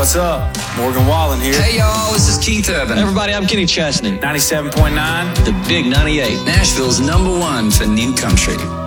What's up? Morgan Wallen here. Hey, y'all, this is Keith Urban. Everybody, I'm Kenny Chesney. 97.9. The Big 98. Nashville's #1 for new country.